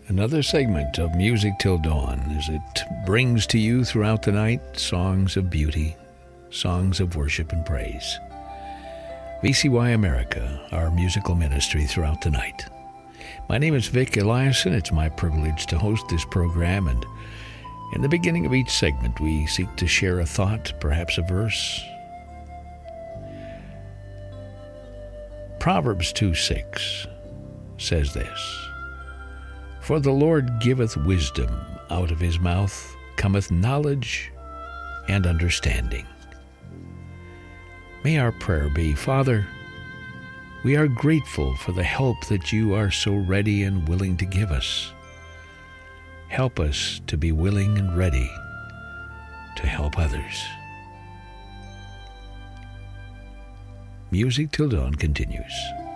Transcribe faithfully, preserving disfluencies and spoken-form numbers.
Another segment of Music Till Dawn as it brings to you throughout the night songs of beauty, songs of worship and praise. V C Y America, our musical ministry throughout the night. My name is Vic Eliason. It's my privilege to host this program, and in the beginning of each segment we seek to share a thought, perhaps a verse. Proverbs two six says this: For the Lord giveth wisdom, out of his mouth cometh knowledge and understanding. May our prayer be, Father, we are grateful for the help that you are so ready and willing to give us. Help us to be willing and ready to help others. Music Till Dawn continues.